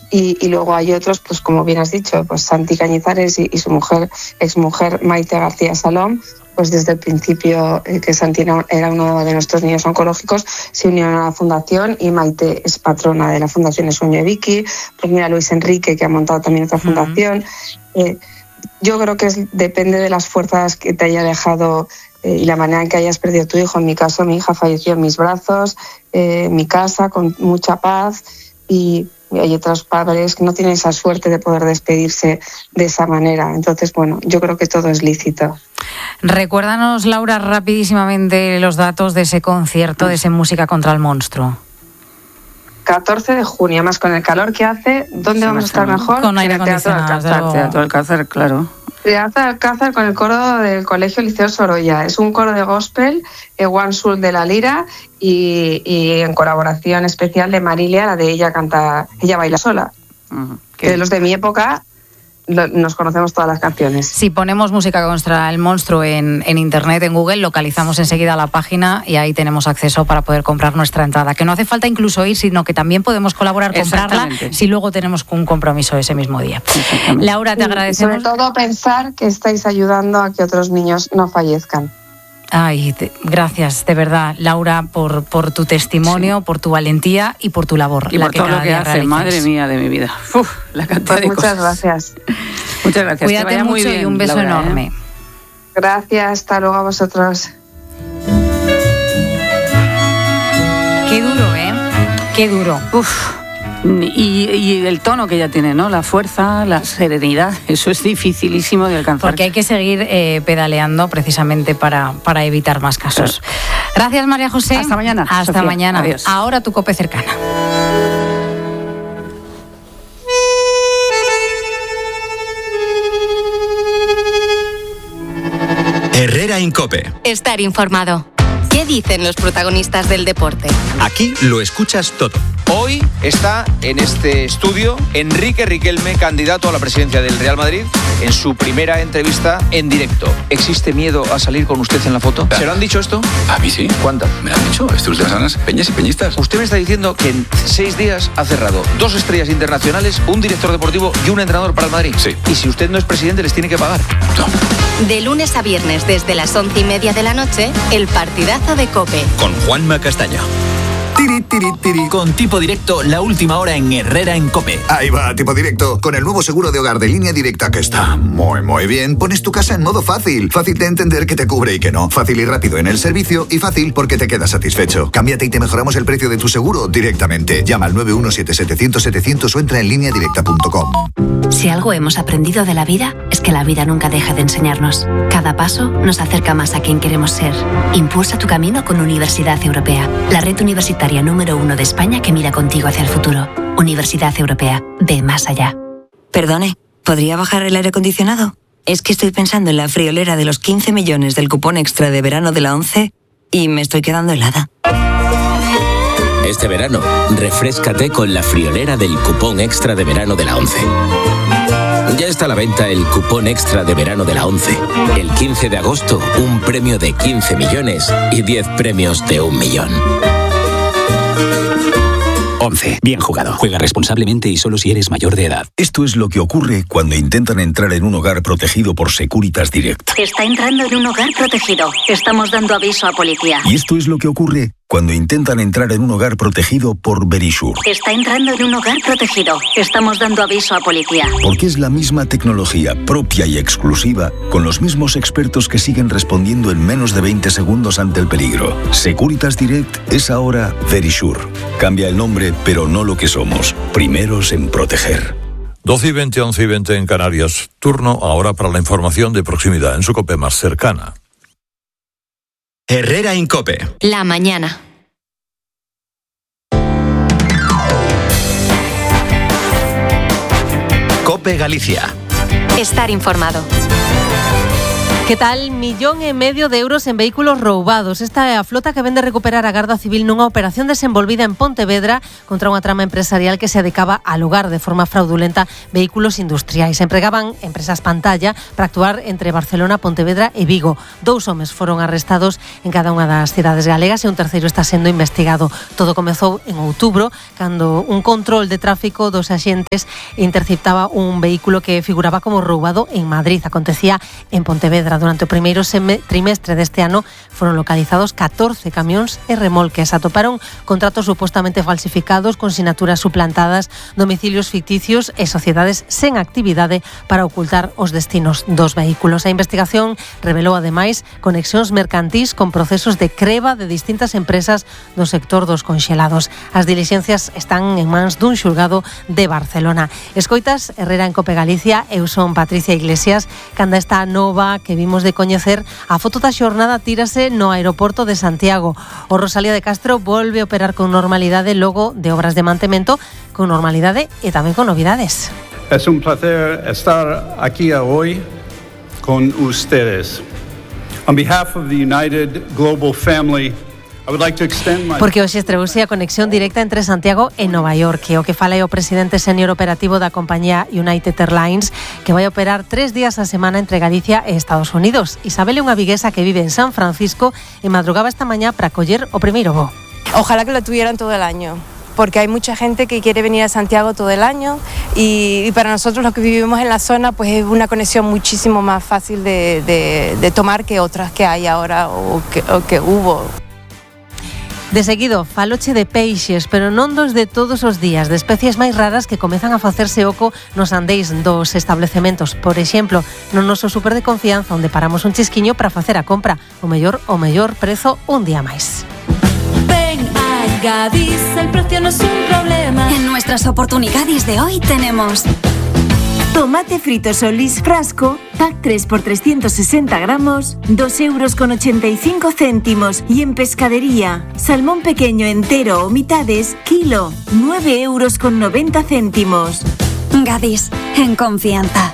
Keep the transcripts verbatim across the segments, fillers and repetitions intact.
Y, y luego hay otros, pues como bien has dicho, pues Santi Cañizares y, y su mujer, exmujer Maite García Salom, pues desde el principio eh, que Santi era uno de nuestros niños oncológicos, se unieron a la fundación y Maite es patrona de la Fundación El Sueño de Vicky. Pues mira, Luis Enrique, que ha montado también otra fundación. Uh-huh. Eh, yo creo que es, depende de las fuerzas que te haya dejado eh, y la manera en que hayas perdido tu hijo. En mi caso, mi hija falleció en mis brazos, eh, en mi casa, con mucha paz, y hay otros padres que no tienen esa suerte de poder despedirse de esa manera. Entonces, bueno, yo creo que todo es lícito. Recuérdanos, Laura, rapidísimamente los datos de ese concierto, de ese Música contra el Monstruo. catorce de junio, más con el calor que hace, ¿dónde sí, vamos a estar mejor? Con aire acondicionado. Teatro Alcázar, claro. Teatro Alcázar con el coro del Colegio Liceo Sorolla. Es un coro de gospel, eh, One Soul de la Lira y, y en colaboración especial de Marilia, la de ella canta, ella baila sola. Uh-huh. Que de los de mi época nos conocemos todas las canciones. Si ponemos Música contra el Monstruo en, en internet, en Google, localizamos enseguida la página y ahí tenemos acceso para poder comprar nuestra entrada. Que no hace falta incluso ir, sino que también podemos colaborar, comprarla, si luego tenemos un compromiso ese mismo día. Laura, te agradecemos. Y sobre todo pensar que estáis ayudando a que otros niños no fallezcan. Ay, te, gracias, de verdad, Laura, por, por tu testimonio, sí. por tu valentía y por tu labor. Y la por que todo lo que hace, realizas. Madre mía de mi vida. Uf, la cantidad pues de muchas cosas. gracias. Muchas gracias. Cuídate que vaya mucho muy bien, y un beso Laura, enorme. ¿eh? Gracias, hasta luego a vosotros. Qué duro, ¿eh? Qué duro. Uf. Y, y el tono que ella tiene, ¿no? La fuerza, la serenidad, eso es dificilísimo de alcanzar. Porque hay que seguir eh, pedaleando precisamente para, para evitar más casos. Claro. Gracias, María José. Hasta mañana. Hasta Sofía. mañana. Adiós. Ahora tu COPE cercana. Herrera en COPE. Estar informado. ¿Qué dicen los protagonistas del deporte? Aquí lo escuchas todo. Hoy está en este estudio Enrique Riquelme, candidato a la presidencia del Real Madrid, en su primera entrevista en directo. ¿Existe miedo a salir con usted en la foto? ¿Se lo han dicho esto? A mí sí. ¿Cuántas? Me lo han dicho estos días sanas, peñas y peñistas. Usted me está diciendo que en seis días ha cerrado dos estrellas internacionales, un director deportivo y un entrenador para el Madrid. Sí. Y si usted no es presidente, les tiene que pagar. No. De lunes a viernes desde las once y media de la noche, el partidazo de COPE. Con Juanma Castaño. Tiri, tiri, tiri. Con Tipo Directo, la última hora en Herrera en COPE. Ahí va, Tipo Directo. Con el nuevo seguro de hogar de Línea Directa, que está muy, muy bien, pones tu casa en modo fácil. Fácil de entender que te cubre y que no. Fácil y rápido en el servicio y fácil porque te quedas satisfecho. Cámbiate y te mejoramos el precio de tu seguro directamente. Llama al nueve uno siete setecientos setecientos o entra en línea directa punto com. Si algo hemos aprendido de la vida, es que la vida nunca deja de enseñarnos. Cada paso nos acerca más a quien queremos ser. Impulsa tu camino con Universidad Europea, la red universitaria número uno de España que mira contigo hacia el futuro. Universidad Europea, ve más allá. Perdone, ¿podría bajar el aire acondicionado? Es que estoy pensando en la friolera de los quince millones del cupón extra de verano de la ONCE y me estoy quedando helada. Este verano, refréscate con la friolera del cupón extra de verano de la ONCE. Ya está a la venta el cupón extra de verano de la ONCE. El quince de agosto, un premio de quince millones y diez premios de un millón. once. Bien jugado. Juega responsablemente y solo si eres mayor de edad. Esto es lo que ocurre cuando intentan entrar en un hogar protegido por Securitas Direct. Está entrando en un hogar protegido. Estamos dando aviso a policía. Y esto es lo que ocurre cuando intentan entrar en un hogar protegido por Verisure. Está entrando en un hogar protegido. Estamos dando aviso a policía. Porque es la misma tecnología propia y exclusiva, con los mismos expertos que siguen respondiendo en menos de veinte segundos ante el peligro. Securitas Direct es ahora Verisure. Cambia el nombre, pero no lo que somos. Primeros en proteger. doce y veinte, once y veinte en Canarias. Turno ahora para la información de proximidad en su COPE más cercana. Herrera en COPE. La mañana. COPE Galicia. Estar informado. Que tal? Millón e medio de euros en vehículos roubados. Esta é a flota que vende recuperar a Garda Civil nunha operación desenvolvida en Pontevedra contra unha trama empresarial que se dedicaba a alugar de forma fraudulenta vehículos industriais. Empregaban empresas pantalla para actuar entre Barcelona, Pontevedra e Vigo. Dous homes foron arrestados en cada unha das cidades galegas e un terceiro está sendo investigado. Todo comezou en outubro, cando un control de tráfico dos axentes interceptaba un vehículo que figuraba como roubado en Madrid. Acontecía en Pontevedra. Durante o primeiro trimestre deste ano foron localizados catorce camións e remolques. Atoparon contratos supostamente falsificados con sinaturas suplantadas, domicilios ficticios e sociedades sen actividade para ocultar os destinos dos vehículos. A investigación revelou ademais conexións mercantís con procesos de creba de distintas empresas do sector dos conxelados. As dilixencias están en mans dun xulgado de Barcelona. Escoitas Herrera en Cope Galicia, eu son Patricia Iglesias. Canda esta nova que vimos de coñecer, a foto da xornada tírase no aeroporto de Santiago. O Rosalía de Castro volve a operar con normalidade logo de obras de mantemento, con normalidade e tamén con novidades. Es un placer estar aquí hoy con ustedes. On behalf of the United Global Family, Porque hoxe estreouse a conexión directa entre Santiago e Nova York, o que fala é o presidente senior operativo da compañía United Airlines, que vai operar tres días a semana entre Galicia e Estados Unidos. Isabel é unha viguesa que vive en San Francisco e madrugaba esta mañá para coller o primeiro voo. Ojalá que lo tuvieran todo el año, porque hay mucha gente que quiere venir a Santiago todo el año y, y para nosotros los que vivimos en la zona pues es una conexión muchísimo más fácil de, de, de tomar que otras que hay ahora o que, o que hubo. De seguido, faloche de peixes, pero non dos de todos os días, de especies máis raras que comezan a facerse oco nos andéis dos establecementos. Por exemplo, no noso súper de confianza, onde paramos un chisquiño para facer a compra. O mellor, o mellor prezo un día máis. Ven a Gadis, el precio no es un problema. En nuestras oportunidades de hoy tenemos tomate frito Solís frasco, pack tres por trescientos sesenta gramos, dos euros con ochenta y cinco céntimos. Y en pescadería, salmón pequeño entero o mitades, kilo, nueve euros con noventa céntimos. Gadis, en confianza.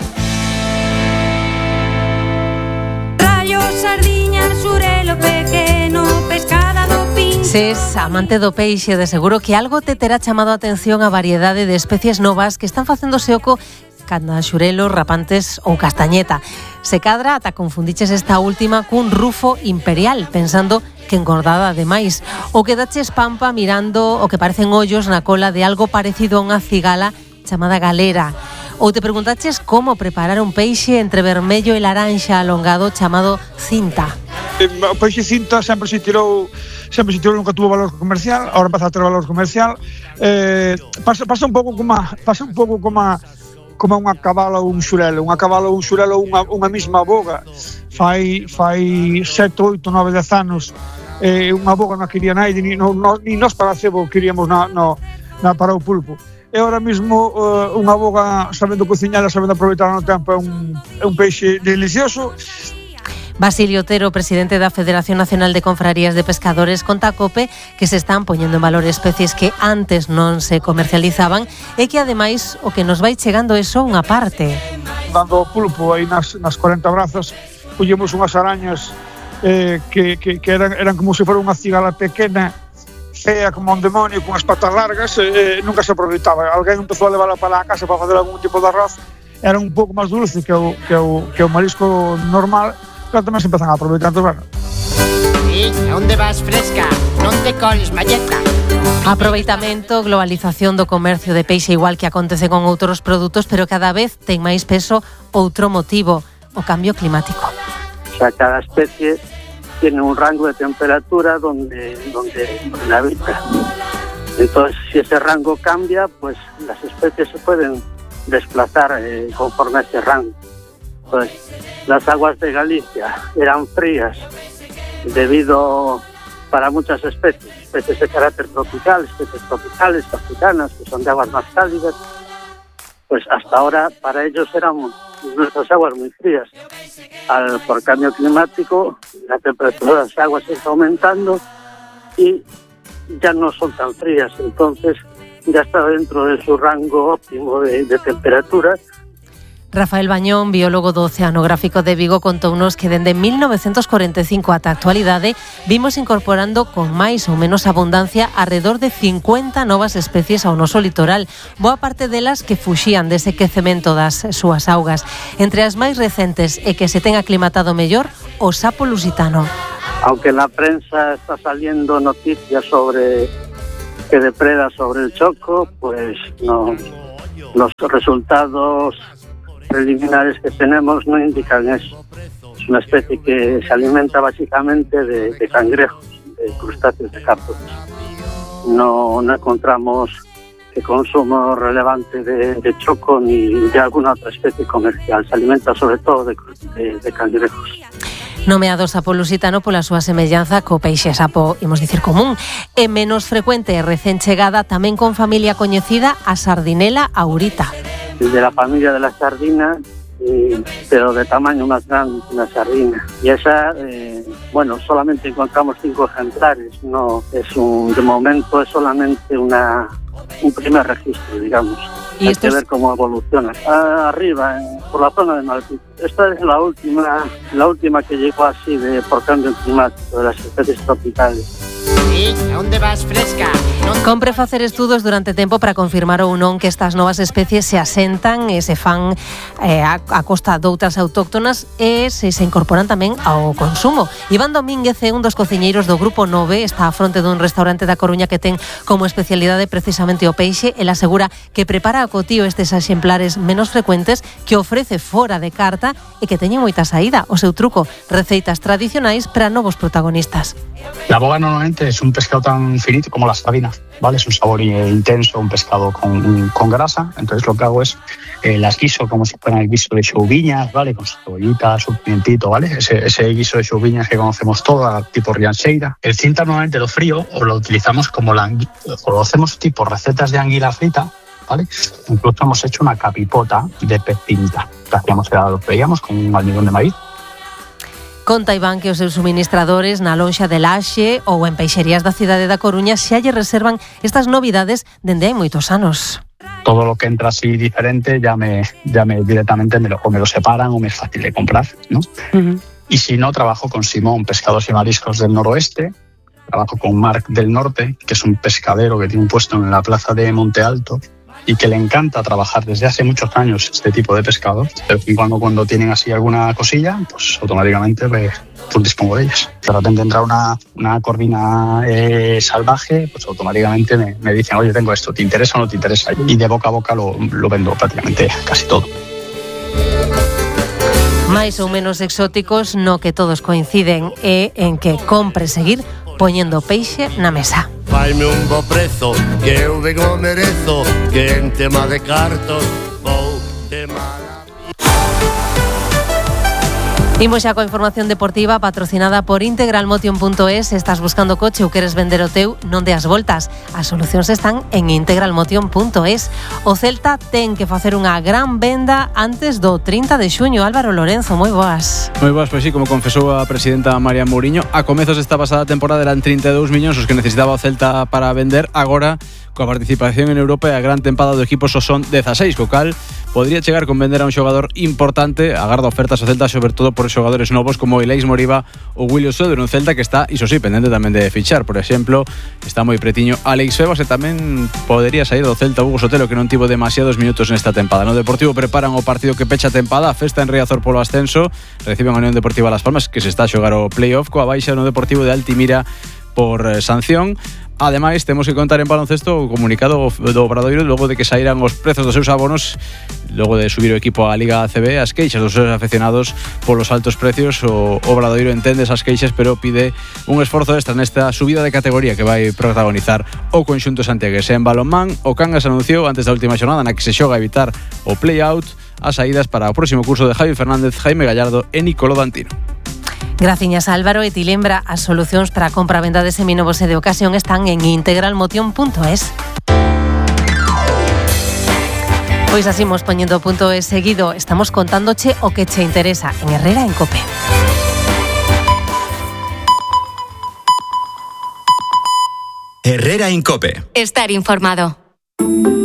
Rayo, sardiña, xurelo pequeno, pescada do pin. Se es amante do peixe, de seguro que algo te terá chamado a atención a variedade de especies novas que están facéndose oco canda xurelo, rapantes ou castañeta. Se cadra ata confundiches esta última cun rufo imperial, pensando que engordada ademais, ou que daches pampa mirando o que parecen ollos na cola de algo parecido a unha cigala chamada galera. Ou te preguntaches como preparar un peixe entre vermello e laranxa alongado chamado cinta. O peixe cinta sempre se tirou sempre se tirou, nunca tuvo valor comercial, ahora empeza a ter valor comercial. Eh, pasa, pasa un pouco como a, pasa un pouco como a como unha cabala ou un xurelo, unha cabala ou un xurelo ou unha, unha mesma boga. Fai, fai sete, oito, nove, dez anos eh, unha boga non quería naide, ni, no, no, ni nós para cebo queríamos na, no, na, para o pulpo. E ahora mesmo uh, unha boga sabendo cociñar, sabendo aproveitar no tempo é un, é un peixe delicioso. Basilio Otero, presidente da Federación Nacional de Confrarías de Pescadores, conta a COPE que se están poñendo en valor especies que antes non se comercializaban e que ademais o que nos vai chegando é só unha parte. Dando o pulpo aí nas, nas corenta brazas, pullemos unhas arañas eh, que, que, que eran, eran como se fora unha cigala pequena, fea como un demonio, con as patas largas, eh, nunca se aproveitaba. Alguén empezou a levarla para a casa para facer algún tipo de arroz, era un pouco máis dulce que o, que o, que o marisco normal, pero tamén se empezan a aproveitar. Bueno. Sí, onde vas, fresca? Non te coles, malleta. Aproveitamento, globalización do comercio de peixe, igual que acontece con outros produtos, pero cada vez ten máis peso outro motivo, o cambio climático. O sea, cada especie tiene un rango de temperatura donde, donde, donde habita. Entonces, si ese rango cambia, pues las especies se pueden desplazar eh, conforme a ese rango. Entonces, las aguas de Galicia eran frías debido para muchas especies, especies de carácter tropical, especies tropicales, africanas, que son de aguas más cálidas, pues hasta ahora para ellos eran nuestras aguas muy frías. Al, por cambio climático, la temperatura de las aguas está aumentando y ya no son tan frías, entonces ya está dentro de su rango óptimo de, de temperatura. Rafael Bañón, biólogo do Oceanográfico de Vigo, contounos que dende mil novecientos cuarenta e cinco ata a actualidade vimos incorporando con máis ou menos abundancia alrededor de cincuenta novas especies ao noso litoral, boa parte delas que fuxían dese quecemento das súas augas. Entre as máis recentes e que se ten aclimatado mellor, o sapo lusitano. Aunque en la prensa está saliendo noticias sobre que depreda sobre el choco, pues no, los resultados preliminares que tenemos no indican eso. Es una especie que se alimenta básicamente de, de cangrejos, de crustáceos de campo. No, no encontramos que consumo relevante de, de choco ni de alguna otra especie comercial. Se alimenta sobre todo de, de, de cangrejos. Nomeado sapo lusitano pola súa semellanza co peixe sapo, imos dicir común, é menos frecuente e recén chegada tamén con familia coñecida a Sardinella aurita. De la familia de la sardina, eh, pero de tamaño más grande que una sardina. Y esa, eh, bueno, solamente encontramos cinco ejemplares. No es un, de momento es solamente una un primer registro, digamos. ¿Y Hay esto que es... ver cómo evoluciona. Ah, arriba, en, por la zona de Malpica. Esta es la última, la última que llegó así de por cambio climático de las especies tropicales. Sí, a onde vas, Fresca? Non... Compre facer estudos durante tempo para confirmar ou non que estas novas especies se asentan e se fan eh, a, a costa doutras autóctonas e se, se incorporan tamén ao consumo. Iván Domínguez é un dos cociñeiros do Grupo nove, está á fronte dun restaurante da Coruña que ten como especialidade precisamente o peixe. El asegura que prepara a cotío estes exemplares menos frecuentes, que ofrece fora de carta e que teñen moita saída. O seu truco, receitas tradicionais para novos protagonistas. La boga normalmente es un pescado tan finito como la sardina, ¿vale? Es un sabor intenso, un pescado con, con grasa. Entonces lo que hago es eh, las guiso como si fuera el guiso de xouviñas, ¿vale? Con su cebollita, su pimientito, ¿vale? Ese, ese guiso de xouviñas que conocemos toda, tipo rianxeira. El cinta normalmente lo frío o lo utilizamos como la angui- o lo hacemos tipo recetas de anguila frita, ¿vale? Incluso hemos hecho una capipota de pez pinta. Lo hacíamos, lo freíamos con un almidón de maíz. Conta Iván que os seus suministradores na lonxa de Laxe ou en peixerías da cidade da Coruña xa lle reservan estas novidades dende hai moitos anos. Todo lo que entra así diferente ya me, ya me directamente me lo, o me lo separan o me es fácil de comprar, ¿no? Uh-huh. Y si no, trabajo con Simón, Pescados y Mariscos del Noroeste, trabajo con Marc del Norte, que es un pescadero que tiene un puesto en la plaza de Monte Alto y que le encanta trabajar desde hace muchos años este tipo de pescados, pero cuando, cuando tienen así alguna cosilla, pues automáticamente pues, pues dispongo de ellas. De repente entra una, una corvina eh, salvaje, pues automáticamente me, me dicen, oye, tengo esto, ¿te interesa o no te interesa? Y de boca a boca lo, lo vendo prácticamente casi todo. Máis ou menos exóticos, no que todos coinciden é en que compre seguir poñendo peixe na mesa. Faime un bo prezo, que eu ben o merezo, que en tema de cartos vou de mala. Imos xa coa información deportiva patrocinada por integralmotion punto es. Estás buscando coche ou queres vender o teu, non deas voltas. As solucións están en integralmotion punto es. O Celta ten que facer unha gran venda antes do trinta de xuño. Álvaro Lorenzo, moi boas. Moi boas, pois sí, como confesou a presidenta María Mourinho, a comezos desta pasada temporada eran trinta e dous millóns os que necesitaba o Celta para vender. Agora, coa participación en Europa e a gran tempada do equipo só son dezaseis, co cal podría chegar con vender a un xogador importante. Agarda ofertas ao Celta, sobre todo por xogadores novos como Ilais Moriba ou William Soder, un Celta que está, iso sí, pendente tamén de fichar. Por exemplo, está moi pretiño Alex Febas e tamén podería sair do Celta Hugo Sotelo, que non tivo demasiados minutos nesta tempada. No Deportivo preparan o partido que pecha a tempada, a festa en Riazor polo ascenso, reciben a Unión Deportiva Las Palmas, que se está a xogar o playoff, coa baixa no Deportivo de Altimira por eh, sanción. Ademais, temos que contar en baloncesto o comunicado do Obradoiro logo de que saíran os prezos dos seus abonos, logo de subir o equipo á Liga A C B. As queixas dos seus afeccionados polos altos precios, o Obradoiro entende esas queixas, pero pide un esforzo extra nesta subida de categoría que vai protagonizar o conxunto santiagués. En balonmán, o Cangas anunciou antes da última xornada na que se xoga a evitar o play-out as saídas para o próximo curso de Javi Fernández, Jaime Gallardo e Nicolo Dantino. Graciñas, Álvaro, e ti lembra, as solucións para a compra-venda de seminovos e de ocasión están en integralmotion punto es. Pois así mos poñendo punto es seguido, estamos contándoche o que che interesa en Herrera en Cope. Herrera en Cope. Estar informado.